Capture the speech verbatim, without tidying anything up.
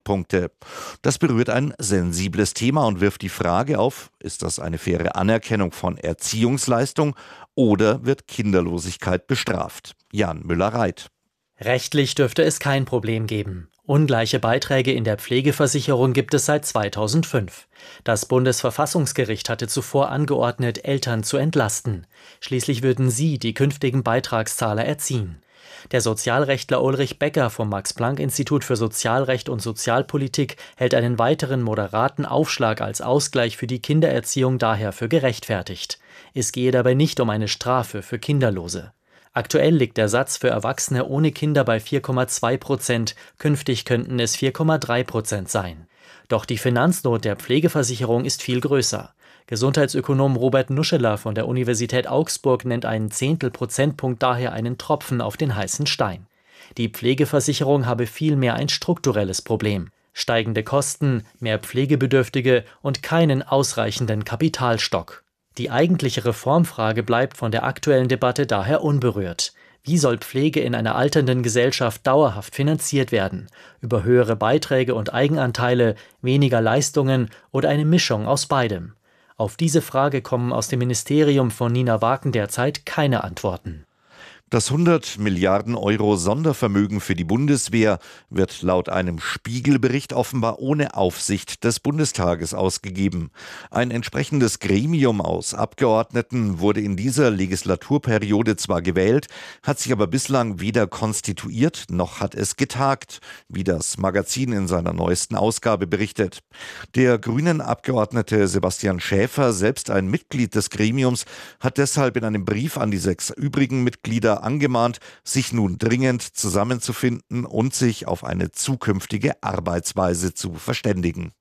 Punkte. Das berührt ein sensibles Thema und wirft die Frage auf, ist das eine faire Anerkennung von Erziehungsleistung oder wird Kinderlosigkeit bestraft? Jan Müller-Reit. Rechtlich dürfte es kein Problem geben. Ungleiche Beiträge in der Pflegeversicherung gibt es seit zweitausendfünf. Das Bundesverfassungsgericht hatte zuvor angeordnet, Eltern zu entlasten. Schließlich würden sie die künftigen Beitragszahler erziehen. Der Sozialrechtler Ulrich Becker vom Max-Planck-Institut für Sozialrecht und Sozialpolitik hält einen weiteren moderaten Aufschlag als Ausgleich für die Kindererziehung daher für gerechtfertigt. Es gehe dabei nicht um eine Strafe für Kinderlose. Aktuell liegt der Satz für Erwachsene ohne Kinder bei vier Komma zwei Prozent, künftig könnten es vier Komma drei Prozent sein. Doch die Finanznot der Pflegeversicherung ist viel größer. Gesundheitsökonom Robert Nuscheler von der Universität Augsburg nennt einen Zehntel-Prozentpunkt daher einen Tropfen auf den heißen Stein. Die Pflegeversicherung habe vielmehr ein strukturelles Problem: steigende Kosten, mehr Pflegebedürftige und keinen ausreichenden Kapitalstock. Die eigentliche Reformfrage bleibt von der aktuellen Debatte daher unberührt. Wie soll Pflege in einer alternden Gesellschaft dauerhaft finanziert werden? Über höhere Beiträge und Eigenanteile, weniger Leistungen oder eine Mischung aus beidem? Auf diese Frage kommen aus dem Ministerium von Nina Waken derzeit keine Antworten. Das hundert Milliarden Euro Sondervermögen für die Bundeswehr wird laut einem Spiegel-Bericht offenbar ohne Aufsicht des Bundestages ausgegeben. Ein entsprechendes Gremium aus Abgeordneten wurde in dieser Legislaturperiode zwar gewählt, hat sich aber bislang weder konstituiert noch hat es getagt, wie das Magazin in seiner neuesten Ausgabe berichtet. Der Grünen-Abgeordnete Sebastian Schäfer, selbst ein Mitglied des Gremiums, hat deshalb in einem Brief an die sechs übrigen Mitglieder angemahnt, sich nun dringend zusammenzufinden und sich auf eine zukünftige Arbeitsweise zu verständigen.